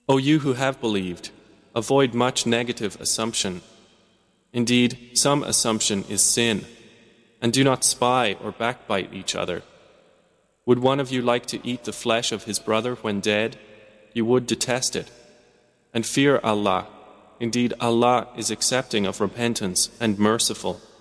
O you who have believed, avoid much negative assumption. Indeed, some assumption is sin, and do not spy or backbite each other. Would one of you like to eat the flesh of his brother when dead? You would detest it. And fear Allah. Indeed, Allah is accepting of repentance and merciful.